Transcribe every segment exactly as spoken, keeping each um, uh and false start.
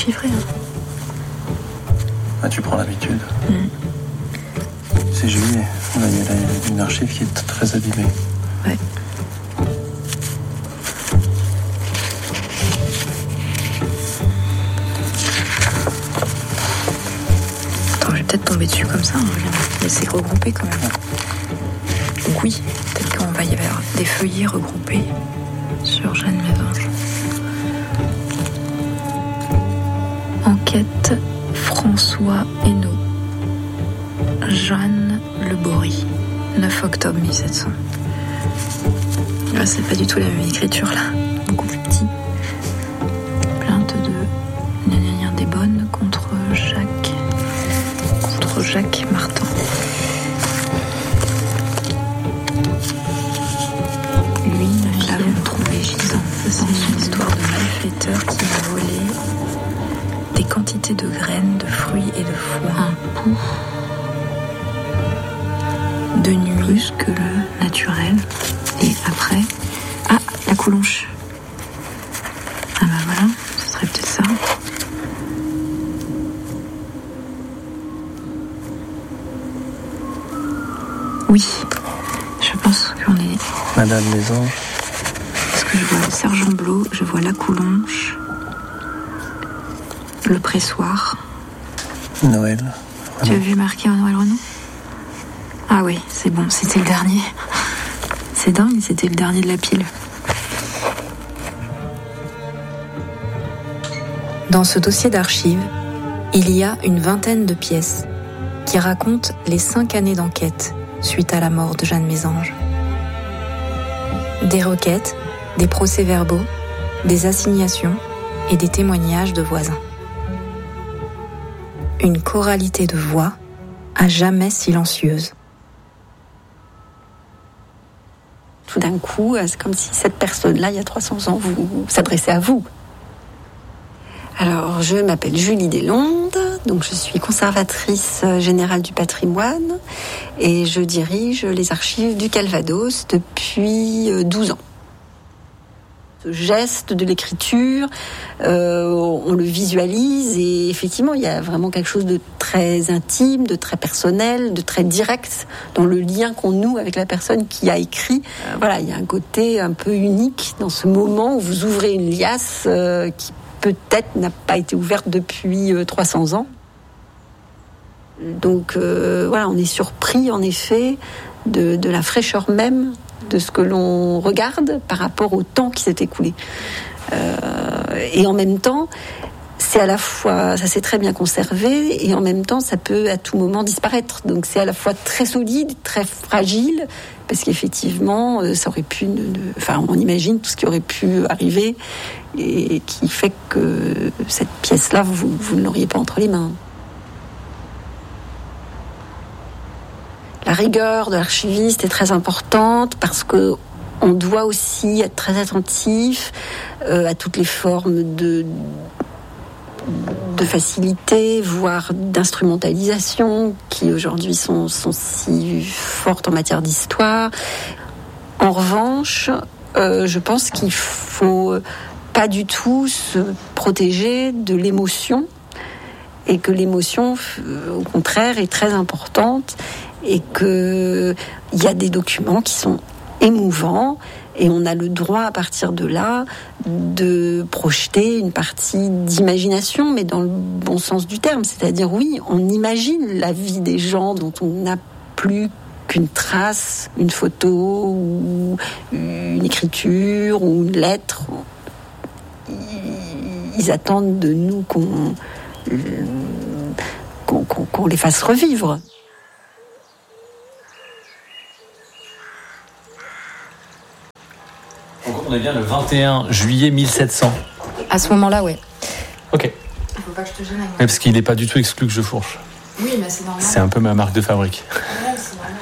chiffré. Hein. Ah, tu prends l'habitude. Mm. C'est Julie, on a une archive qui est très abîmée. Ouais. Attends, je vais peut-être tomber dessus comme ça, hein, mais c'est regroupé quand même. Donc oui, peut-être qu'on va y avoir des feuillets regroupés sur Jeanne Mésange. Enquête François Hainaut. Jeanne Le Bory. neuf octobre mille sept cents. Là, c'est pas du tout la même écriture là. Beaucoup plus petit. Plainte de gna gna gna des bonnes contre Jacques. Contre Jacques Martin. Lui, nous l'avons trouvé gisant. C'est une histoire de malfaiteur qui a volé des quantités de graines, de fruits et de foin. Un pouls de nuit plus que le naturel. Et après, ah, la coulonche. Ah bah voilà, ce serait peut-être ça. Oui, je pense qu'on est... Madame Mésange. Parce que je vois le sergent Blot, je vois la coulonche, le pressoir. Noël. Renaud. Tu as vu marqué en Noël Renaud ? Ah oui, c'est bon, c'était le dernier. C'est dingue, c'était le dernier de la pile. Dans ce dossier d'archives, il y a une vingtaine de pièces qui racontent les cinq années d'enquête suite à la mort de Jeanne Mésange. Des requêtes, des procès-verbaux, des assignations et des témoignages de voisins. Une choralité de voix à jamais silencieuse. Tout d'un coup, c'est comme si cette personne-là, il y a trois cents ans, vous, vous s'adressait à vous. Alors, je m'appelle Julie Deslondes, donc je suis conservatrice générale du patrimoine et je dirige les archives du Calvados depuis douze ans. Ce geste de l'écriture, euh, on le visualise et effectivement, il y a vraiment quelque chose de très intime, de très personnel, de très direct dans le lien qu'on noue avec la personne qui a écrit. Euh, voilà, il y a un côté un peu unique dans ce moment où vous ouvrez une liasse euh, qui peut-être n'a pas été ouverte depuis euh, trois cents ans. Donc euh, voilà, on est surpris en effet de, de la fraîcheur même de ce que l'on regarde par rapport au temps qui s'est écoulé. Euh, et en même temps, c'est à la fois, ça s'est très bien conservé, et en même temps, ça peut à tout moment disparaître. Donc c'est à la fois très solide, très fragile, parce qu'effectivement, ça aurait pu, ne, ne, enfin, on imagine tout ce qui aurait pu arriver, et qui fait que cette pièce-là, vous, vous ne l'auriez pas entre les mains. La rigueur de l'archiviste est très importante parce que on doit aussi être très attentif euh, à toutes les formes de, de facilité, voire d'instrumentalisation qui aujourd'hui sont, sont si fortes en matière d'histoire. En revanche, euh, je pense qu'il faut pas du tout se protéger de l'émotion et que l'émotion, euh, au contraire, est très importante. Et qu'il y a des documents qui sont émouvants et on a le droit à partir de là de projeter une partie d'imagination, mais dans le bon sens du terme. C'est-à-dire, oui, on imagine la vie des gens dont on n'a plus qu'une trace, une photo ou une écriture ou une lettre. Ils attendent de nous qu'on, qu'on, qu'on, qu'on les fasse revivre. On est bien le vingt et un juillet mille sept cents. À ce moment-là, ouais. Ok. Faut pas que je te gêne. Ouais, parce qu'il n'est pas du tout exclu que je fourche. Oui, mais c'est normal. C'est un peu ma marque de fabrique. Ouais, c'est normal.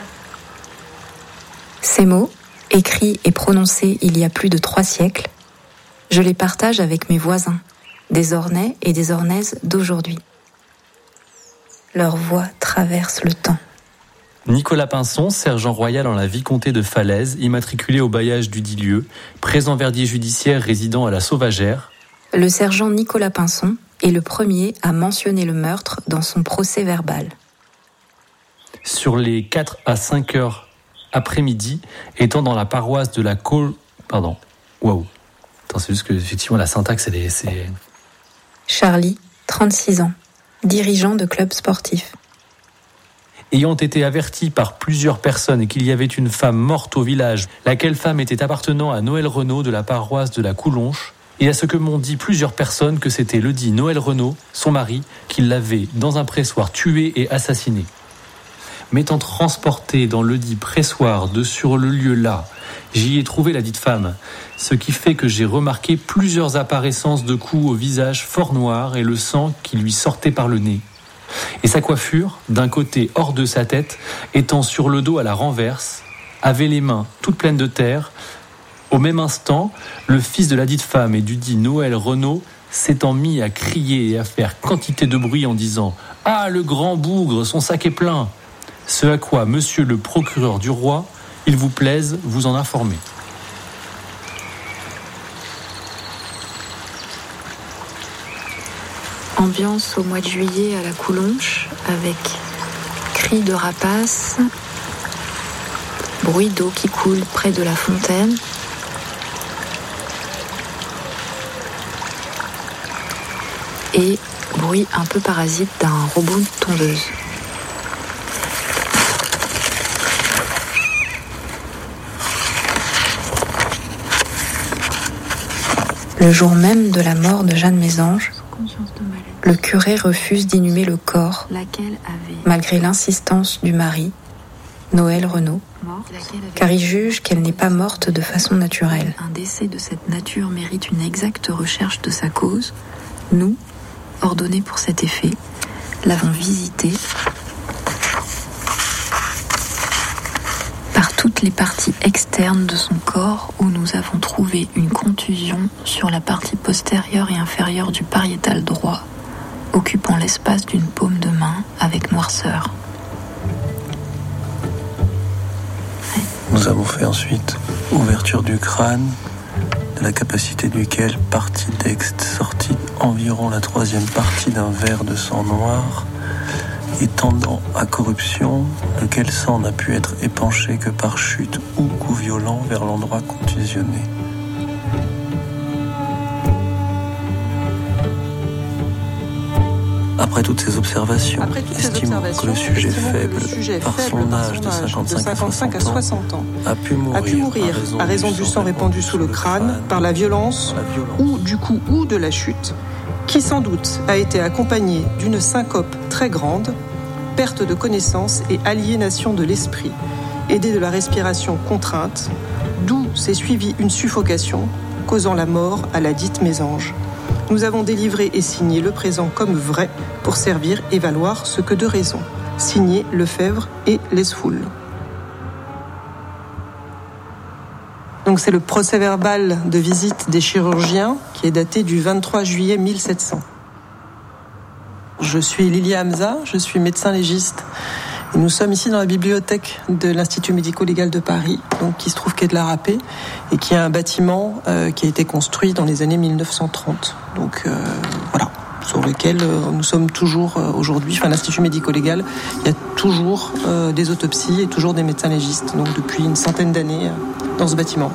Ces mots, écrits et prononcés il y a plus de trois siècles, je les partage avec mes voisins, des Ornais et des Ornaises d'aujourd'hui. Leur voix traverse le temps. Nicolas Pinson, sergent royal en la vicomté de Falaise, immatriculé au bailliage du dit lieu, présent verdier judiciaire résidant à la Sauvagère. Le sergent Nicolas Pinson est le premier à mentionner le meurtre dans son procès verbal. Sur les quatre à cinq heures après-midi, étant dans la paroisse de la Col... Pardon. Waouh. Attends, c'est juste que, effectivement, la syntaxe, elle est... C'est... Charlie, trente-six ans, dirigeant de club sportif. Ayant été averti par plusieurs personnes qu'il y avait une femme morte au village, laquelle femme était appartenant à Noël Renaud de la paroisse de la Coulonche, et à ce que m'ont dit plusieurs personnes que c'était le dit Noël Renaud, son mari, qui l'avait, dans un pressoir, tué et assassiné. M'étant transporté dans le dit pressoir de sur le lieu là, j'y ai trouvé la dite femme, ce qui fait que j'ai remarqué plusieurs apparaissances de coups au visage fort noir et le sang qui lui sortait par le nez. Et sa coiffure, d'un côté hors de sa tête, étant sur le dos à la renverse, avait les mains toutes pleines de terre. Au même instant, le fils de la dite femme et du dit Noël Renaud s'étant mis à crier et à faire quantité de bruit en disant « Ah, le grand bougre, son sac est plein !» Ce à quoi monsieur le procureur du roi, il vous plaise, vous en informer. Ambiance au mois de juillet à la Coulonche, avec cris de rapaces, bruit d'eau qui coule près de la fontaine, et bruit un peu parasite d'un robot de tondeuse. Le jour même de la mort de Jeanne Mésange, le curé refuse d'inhumer le corps, malgré l'insistance du mari, Noël Renaud, car il juge qu'elle n'est pas morte de façon naturelle. Un décès de cette nature mérite une exacte recherche de sa cause. Nous, ordonnés pour cet effet, l'avons visité par toutes les parties externes de son corps où nous avons trouvé une contusion sur la partie postérieure et inférieure du pariétal droit, occupant l'espace d'une paume de main avec noirceur. Nous avons fait ensuite ouverture du crâne, de la capacité duquel partie d'ext sortit environ la troisième partie d'un verre de sang noir, et tendant à corruption, lequel sang n'a pu être épanché que par chute ou coup violent vers l'endroit contusionné. Après toutes ces observations, Après toutes ces estimons observations, que le sujet faible, le sujet par faible, son par âge son de âge cinquante-cinq à soixante ans, a pu mourir, a pu mourir à raison du sang répandu sous le crâne, par la violence, la violence ou du coup ou de la chute, qui sans doute a été accompagnée d'une syncope très grande, perte de connaissance et aliénation de l'esprit, aidée de la respiration contrainte, d'où s'est suivie une suffocation, causant la mort à la dite Mésange. Nous avons délivré et signé le présent comme vrai pour servir et valoir ce que de raison. Signé Lefebvre et Lesfoul. Donc c'est le procès-verbal de visite des chirurgiens qui est daté du vingt-trois juillet mille sept cents. Je suis Lilia Hamza, je suis médecin légiste. Et nous sommes ici dans la bibliothèque de l'Institut médico-légal de Paris, donc qui se trouve quai de la Râpée, et qui est un bâtiment euh, qui a été construit dans les années mille neuf cent trente. Donc euh, voilà, sur lequel euh, nous sommes toujours euh, aujourd'hui. Enfin, l'Institut médico-légal, il y a toujours euh, des autopsies et toujours des médecins légistes, donc depuis une centaine d'années euh, dans ce bâtiment.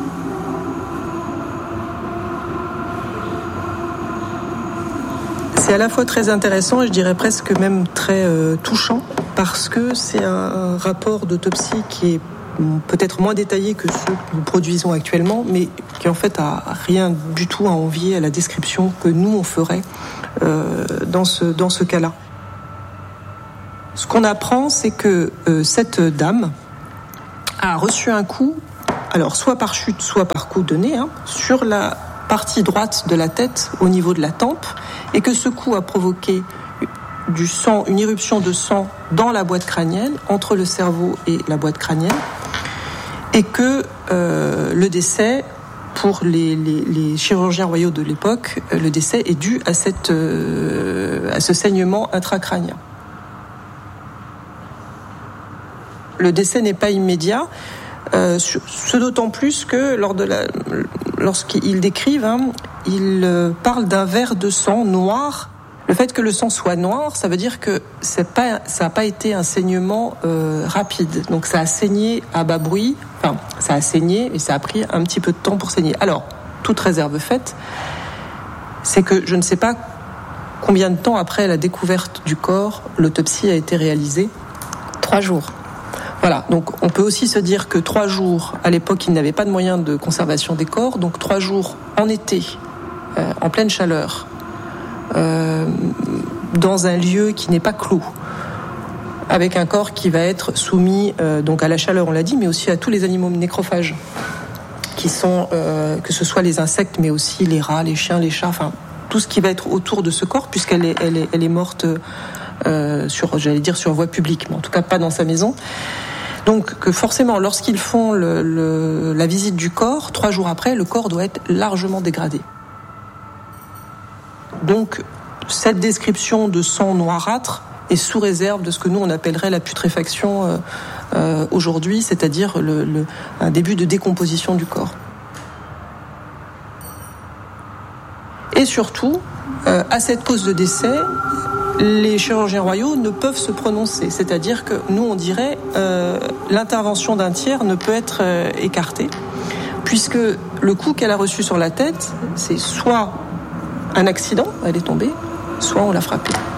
C'est à la fois très intéressant et je dirais presque même très euh, touchant, parce que c'est un, un rapport d'autopsie qui est peut-être moins détaillé que ceux que nous produisons actuellement, mais qui en fait a rien du tout à envier à la description que nous on ferait euh, dans ce dans ce cas-là. Ce qu'on apprend, c'est que euh, cette dame a reçu un coup, alors soit par chute, soit par coup de nez, hein, sur la partie droite de la tête, au niveau de la tempe, et que ce coup a provoqué du sang, une irruption de sang dans la boîte crânienne, entre le cerveau et la boîte crânienne, et que euh, le décès, pour les, les, les chirurgiens royaux de l'époque, le décès est dû à, cette, euh, à ce saignement intracrânien. Le décès n'est pas immédiat, euh, ce d'autant plus que lors de la, lorsqu'ils décrivent, hein, ils parlent d'un verre de sang noir Le fait que le sang soit noir, ça veut dire que c'est pas, ça n'a pas été un saignement euh, rapide. Donc ça a saigné à bas bruit, enfin ça a saigné et ça a pris un petit peu de temps pour saigner. Alors, toute réserve faite, c'est que je ne sais pas combien de temps après la découverte du corps, l'autopsie a été réalisée. Trois jours. Voilà, donc on peut aussi se dire que trois jours, à l'époque, il n'avait pas de moyens de conservation des corps, donc trois jours en été, euh, en pleine chaleur, euh, dans un lieu qui n'est pas clos, avec un corps qui va être soumis euh, donc à la chaleur, on l'a dit, mais aussi à tous les animaux nécrophages, qui sont, euh, que ce soit les insectes, mais aussi les rats, les chiens, les chats, enfin tout ce qui va être autour de ce corps, puisqu'elle est, elle est, elle est morte euh, sur, j'allais dire sur voie publique, mais en tout cas pas dans sa maison. Donc que forcément, lorsqu'ils font le, le, la visite du corps, trois jours après, le corps doit être largement dégradé. Donc cette description de sang noirâtre est sous réserve de ce que nous on appellerait la putréfaction euh, euh, aujourd'hui, c'est-à-dire le, le, un début de décomposition du corps. Et surtout, euh, à cette cause de décès, les chirurgiens royaux ne peuvent se prononcer. C'est-à-dire que nous, on dirait, euh, l'intervention d'un tiers ne peut être euh, écartée, puisque le coup qu'elle a reçu sur la tête, c'est soit un accident, elle est tombée, soit on l'a frappée.